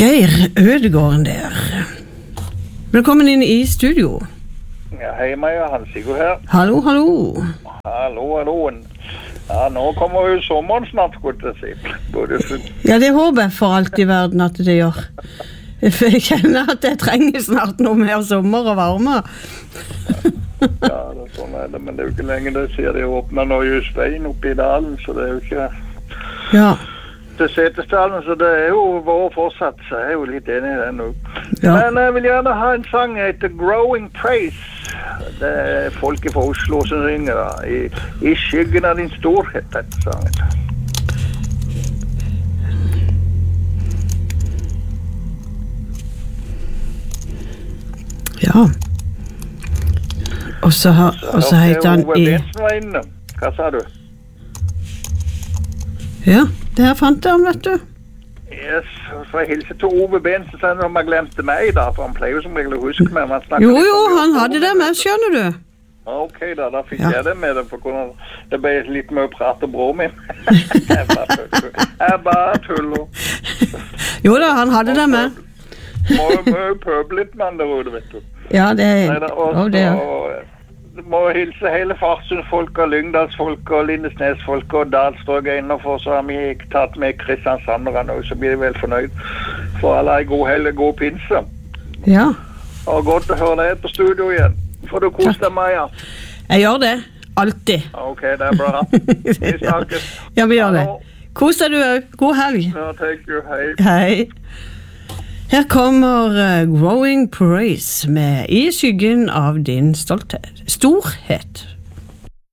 Geir Ødegården der. Velkommen inn i studio. Ja, hei Maja, Hans Sigurd her. Hallo, hallo. Hallo. Ja, nå kommer jo sommeren snart, skulle jeg si. Ja, det håper jeg for alt i verden at det gjør. For jeg kjenner at jeg trenger snart noe mer sommer og varme. Ja, sånn det, men det er jo ikke lenge det sier de åpner nå just veien oppe i dalen, så det er jo ikke... Ja. Til Setesdalen, så det er jo vår fortsatt, så jeg er jo litt enig i det nå. Ja. Men jeg vil gjerne ha en sang etter Growing Praise. Det er folket fra Oslo som ringer da. I skyggen av din storhet, dette sangen. Ja. Og så heter han i... Hva sa du? Ja, der fant jeg han, vet du. Yes, så jeg hilser til Ove Bensen, så han har glemt meg da, for han pleier jo som regel å huske meg. Jo, han hadde det med, skjønner du. Ok da fikk jeg det med det, for det ble litt mye prat om bror min. Jeg bare tuller. Jo da, han hadde det med. Mye pøblet med andre ord, vet du. Ja, det er... Må hilse hele Farsund-folk og Lyngdalsfolk og Lindesnes-folk og Dalstrøk innenfor, så har vi tatt med Kristiansandere nå, så blir de vel fornøyd. For alle er god helg, god pinse. Ja. Og godt å høre deg på studio igjen. Får du kose deg, Maja? Jeg gjør det. Alltid. Ok, det er bra. Vi snakkes. Ja, vi gjør det. Kos deg du også. God helg. Ja, thank you. Hei. Hei. Her kommer Growing Praise med I skyggen av din storhet.